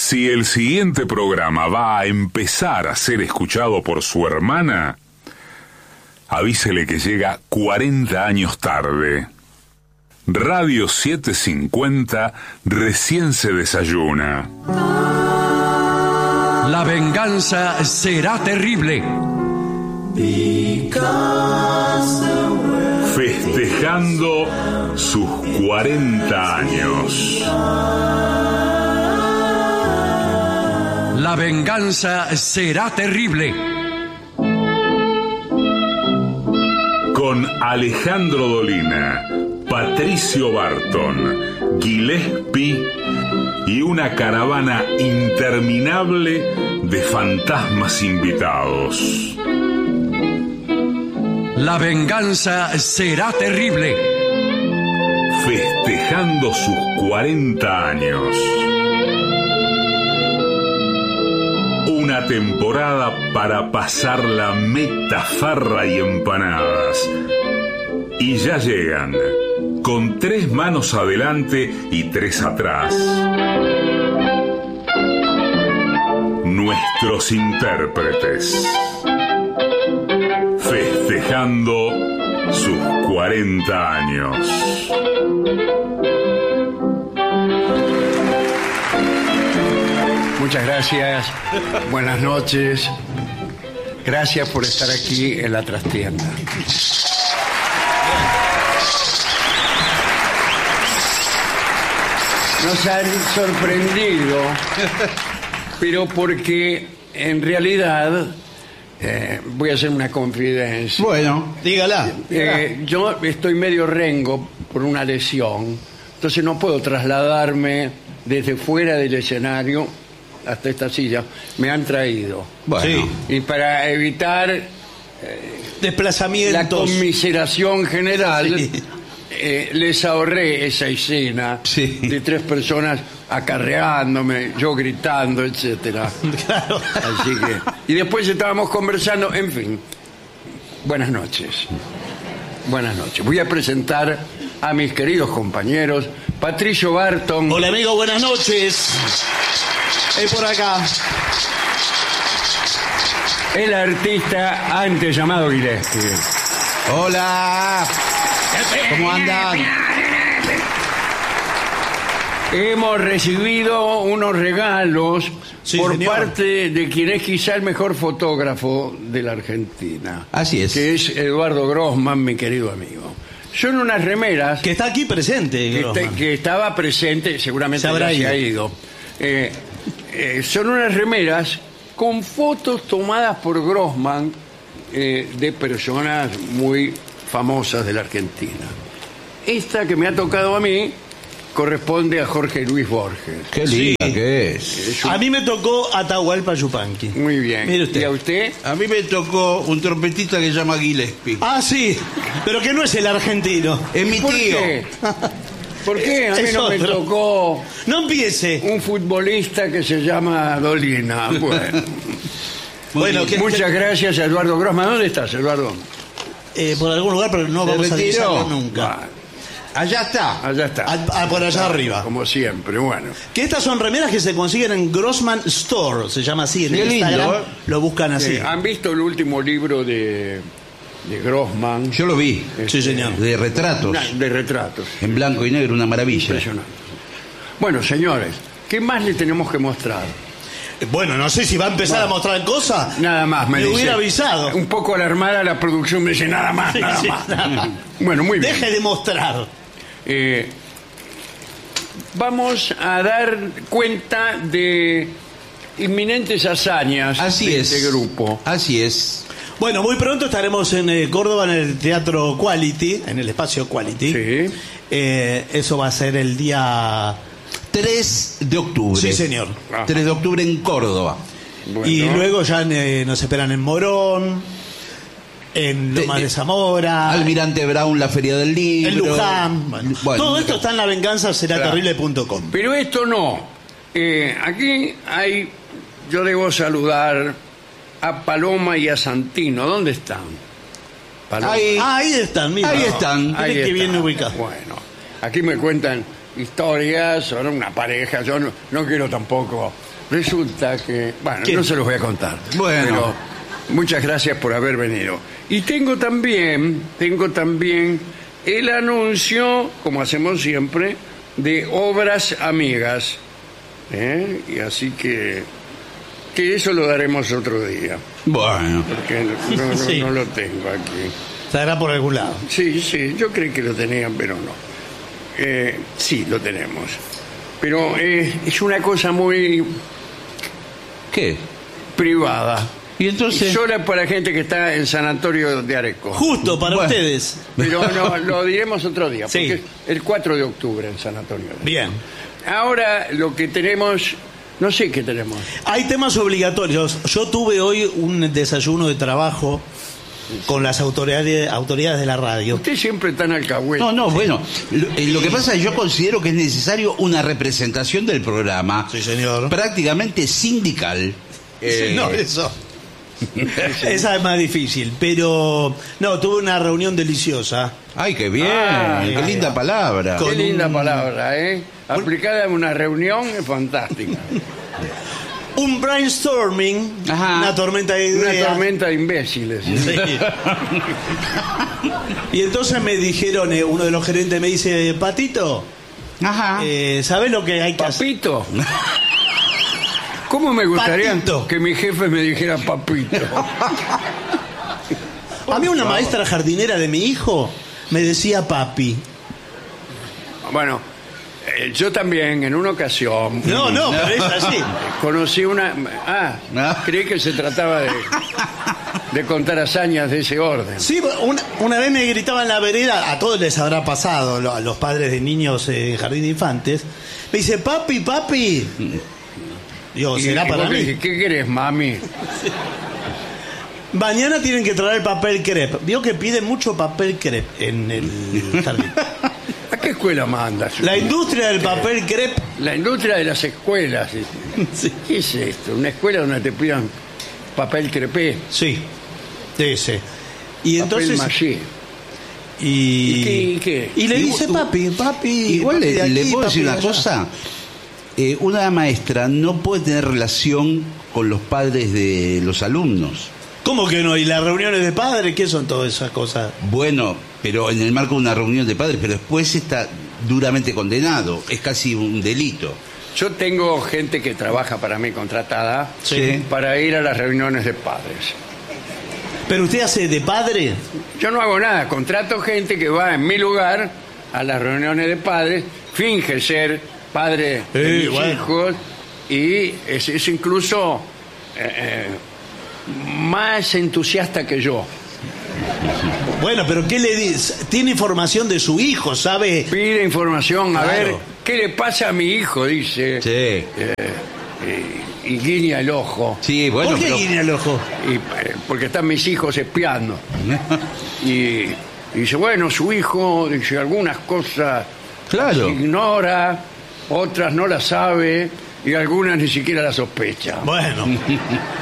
Si el siguiente programa va a empezar a ser escuchado por su hermana, avísele que llega 40 años tarde. Radio 750 recién se desayuna. La venganza será terrible. Festejando sus 40 años. La venganza será terrible. Con Alejandro Dolina, Patricio Barton, Gillespie y una caravana interminable de fantasmas invitados. La venganza será terrible. Festejando sus 40 años. Una temporada para pasar la meta, farra y empanadas. Y ya llegan, con 3 manos adelante y 3 atrás, nuestros intérpretes. Festejando sus 40 años. Muchas gracias, buenas noches. Gracias por estar aquí en la trastienda. Nos han sorprendido, pero porque en realidad voy a hacer una confidencia. Bueno, dígala. Yo estoy medio rengo por una lesión, entonces no puedo trasladarme desde fuera del escenario hasta esta silla. Me han traído. Bueno. Sí. Y para evitar desplazamientos, la conmiseración general, sí, les ahorré esa escena, sí, de 3 personas acarreándome, yo gritando, etcétera. Claro. Así que, y después estábamos conversando, en fin. Buenas noches. Buenas noches. Voy a presentar a mis queridos compañeros. Patricio Barton. Hola, amigo, buenas noches. Por acá. El artista antes llamado Gillespie. Hola. ¿Cómo andan? Hemos recibido unos regalos, sí, por señor, parte de quien es quizá el mejor fotógrafo de la Argentina. Así es. Que es Eduardo Grossman, mi querido amigo. Son unas remeras que está aquí presente, que estaba presente, seguramente ya se ha ido. Son unas remeras con fotos tomadas por Grossman de personas muy famosas de la Argentina. Esta que me ha tocado a mí corresponde a Jorge Luis Borges. Qué linda que es. A mí me tocó Atahualpa Yupanqui. Muy bien. Mire usted. ¿Y a usted? A mí me tocó un trompetista que se llama Gillespie. Ah, sí, pero que no es el argentino. Es mi ¿Por tío. qué? ¿Por qué? A mí no me tocó No empiece. un futbolista que se llama Dolina. Bueno, muchas gracias a Eduardo Grossman. ¿Dónde estás, Eduardo? Por algún lugar, pero no vamos a avisarlo nunca. Va, Allá está. allá está. Por allá arriba. Como siempre, bueno. Que estas son remeras que se consiguen en Grossman Store, se llama así en Qué Instagram. lindo, Lo buscan así. ¿Han visto el último libro de Grossman? Yo lo vi. Sí, señor. De retratos. De retratos. En blanco y negro, una maravilla. Impresionante. Bueno, señores, ¿qué más le tenemos que mostrar? Bueno, no sé si va a empezar a mostrar cosas. Nada más, me dice. hubiera avisado. Un poco alarmada la producción me dice nada más, Sí, nada sí, más. nada más. Bueno, muy bien. Deje de mostrar. Vamos a dar cuenta de inminentes hazañas Así de es. este grupo. Así es. Bueno, muy pronto estaremos en Córdoba, en el Teatro Quality, en el espacio Quality. Sí. Eso va a ser el día 3 de octubre. Sí, señor. 3 de octubre en Córdoba. Bueno. Y luego ya nos esperan en Morón, en Lomas de Zamora, Almirante Brown, la Feria del Libro. en Luján. Bueno, todo esto está en lavenganzaseraterrible.com. Pero esto no. Aquí hay. Yo debo saludar a Paloma y a Santino. ¿Dónde están? Paloma. Ahí, Ahí están, mira. ahí están. Miren qué bien ubicados. Bueno, aquí me cuentan historias, son una pareja, yo no quiero tampoco. Resulta que, bueno, ¿Quién? no se los voy a contar. Bueno. Pero muchas gracias por haber venido. Y tengo también el anuncio, como hacemos siempre, de Obras Amigas. Y así que eso lo daremos otro día, Bueno. porque Sí. no lo tengo aquí. Estará por algún lado. Sí, yo creí que lo tenían, pero no. Sí, lo tenemos. Pero es una cosa muy ¿Qué? privada. Y entonces. Sola para gente que está en sanatorio de Areco. Justo para Bueno. ustedes. Pero no, lo diremos otro día, Sí. porque es el 4 de octubre en sanatorio de Areco. Bien. Ahora lo que tenemos, no sé qué tenemos. Hay temas obligatorios. Yo tuve hoy un desayuno de trabajo con las autoridades de la radio. Usted siempre está en alcahuete. No, bueno. Lo que pasa es que yo considero que es necesario una representación del programa. Sí, señor. Prácticamente sindical. No, eso. Esa es más difícil. Pero, no, tuve una reunión deliciosa. Ay, qué bien. Qué linda palabra. Qué con linda un- palabra, ¿eh? Aplicada en una reunión es fantástica. Un brainstorming, Ajá. una tormenta de Una ideas. tormenta de imbéciles. Sí. Y entonces me dijeron, uno de los gerentes me dice, Patito, Ajá. ¿sabés lo que hay que hacer? Papito. ¿Cómo me gustaría Patito. que mi jefe me dijera papito? A mí una maestra jardinera de mi hijo me decía papi. Bueno, yo también en una ocasión No, pero es así. conocí una... Ah. Creí que se trataba de contar hazañas de ese orden. Sí, una vez me gritaba en la vereda, a todos les habrá pasado, a los padres de niños en jardín de infantes, me dice, papi, papi. Digo, ¿será Y para vos mí? dije, ¿qué querés, mami? Mañana tienen que traer papel crepe. Vio que piden mucho papel crepe en el jardín. ¿A qué escuela mandas? La industria del papel crepe. La industria de las escuelas. Sí. ¿Qué es esto? ¿Una escuela donde te pidan papel crepé? Sí, ese. Y Papel entonces. maché. Y qué? Y le dice, Igual- papi. Igual papi de le aquí, puedo papi decir de una allá. cosa. Una maestra no puede tener relación con los padres de los alumnos. ¿Cómo que no? ¿Y las reuniones de padres? ¿Qué son todas esas cosas? Bueno, pero en el marco de una reunión de padres, pero después está duramente condenado. Es casi un delito. Yo tengo gente que trabaja para mí contratada Sí. para ir a las reuniones de padres. ¿Pero usted hace de padre? Yo no hago nada, contrato gente que va en mi lugar a las reuniones de padres, finge ser padre de mis bueno. hijos y es incluso más entusiasta que yo. Bueno, pero ¿qué le dice? Tiene información de su hijo, ¿sabe? Pide información, a Claro. ver qué le pasa a mi hijo, dice, Sí. y guiña el ojo. Sí, bueno, ¿Por qué pero- guiña el ojo? Porque están mis hijos espiando. Y dice, bueno, su hijo dice algunas cosas Claro. ignora, otras no las sabe y algunas ni siquiera las sospecha. Bueno.